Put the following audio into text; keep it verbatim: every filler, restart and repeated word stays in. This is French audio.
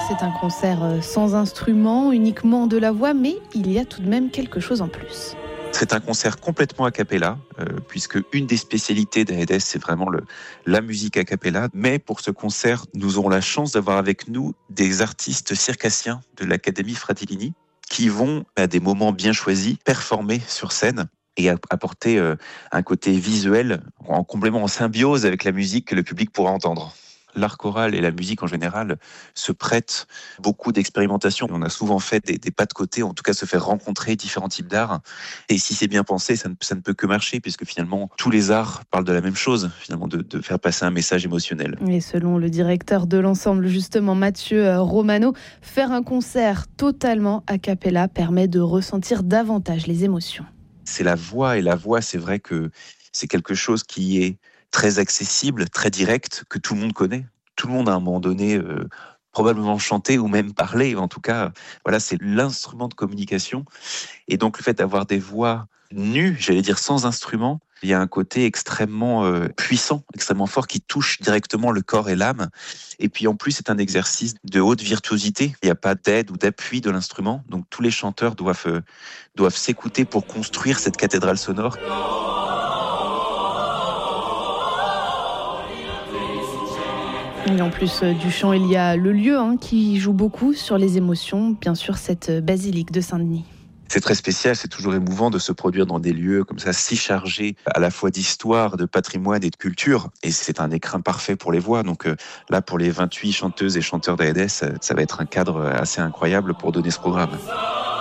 C'est un concert sans instrument, uniquement de la voix, mais il y a tout de même quelque chose en plus. C'est un concert complètement a cappella, euh, puisque une des spécialités d'Aedes, c'est vraiment le, la musique a cappella. Mais pour ce concert, nous aurons la chance d'avoir avec nous des artistes circassiens de l'Académie Fratellini qui vont, à des moments bien choisis, performer sur scène et apporter euh, un côté visuel en complément, en symbiose avec la musique que le public pourra entendre. L'art choral et la musique en général se prêtent beaucoup d'expérimentation. On a souvent fait des, des pas de côté, en tout cas se faire rencontrer différents types d'art. Et si c'est bien pensé, ça ne, ça ne peut que marcher, puisque finalement, tous les arts parlent de la même chose, finalement, de, de faire passer un message émotionnel. Et selon le directeur de l'ensemble, justement, Mathieu Romano, faire un concert totalement a cappella permet de ressentir davantage les émotions. C'est la voix, et la voix, c'est vrai que c'est quelque chose qui est très accessible, très direct, que tout le monde connaît. Tout le monde, à un moment donné, euh, probablement chanté ou même parlé. En tout cas, voilà, c'est l'instrument de communication. Et donc, le fait d'avoir des voix nues, j'allais dire sans instrument, il y a un côté extrêmement euh, puissant, extrêmement fort, qui touche directement le corps et l'âme. Et puis, en plus, c'est un exercice de haute virtuosité. Il n'y a pas d'aide ou d'appui de l'instrument. Donc, tous les chanteurs doivent, euh, doivent s'écouter pour construire cette cathédrale sonore. Et en plus du chant, il y a le lieu hein, qui joue beaucoup sur les émotions, bien sûr cette basilique de Saint-Denis. C'est très spécial, c'est toujours émouvant de se produire dans des lieux comme ça, si chargés à la fois d'histoire, de patrimoine et de culture. Et c'est un écrin parfait pour les voix. Donc euh, là, pour les vingt-huit chanteuses et chanteurs d'Aedes, ça va être un cadre assez incroyable pour donner ce programme.